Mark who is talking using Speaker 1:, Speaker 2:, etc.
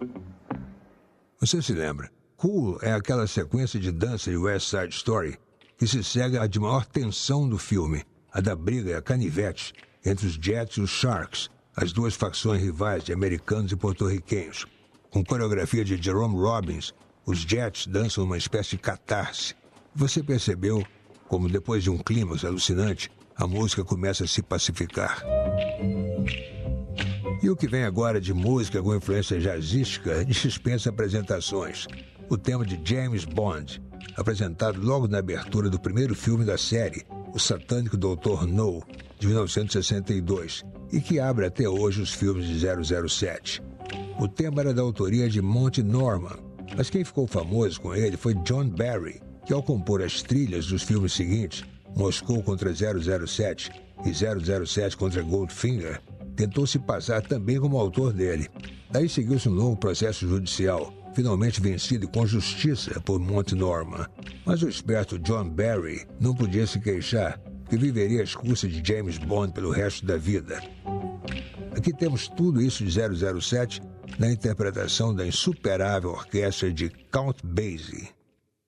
Speaker 1: Você se lembra? Cool é aquela sequência de dança de West Side Story que se segue à de maior tensão do filme, a da briga e a canivete entre os Jets e os Sharks, as duas facções rivais de americanos e porto-riquenhos. Com coreografia de Jerome Robbins, os Jets dançam uma espécie de catarse. Você percebeu como, depois de um clímax alucinante, a música começa a se pacificar. E o que vem agora de música com influência jazzística dispensa apresentações. O tema de James Bond, apresentado logo na abertura do primeiro filme da série, O Satânico Dr. No, de 1962, e que abre até hoje os filmes de 007. O tema era da autoria de Monty Norman, mas quem ficou famoso com ele foi John Barry, que ao compor as trilhas dos filmes seguintes, Moscou contra 007 e 007 contra Goldfinger, tentou se passar também como autor dele. Daí seguiu-se um longo processo judicial, finalmente vencido com justiça por Monty Norman. Mas o esperto John Barry não podia se queixar, que viveria às custas de James Bond pelo resto da vida. Aqui temos tudo isso de 007 na interpretação da insuperável orquestra de Count Basie.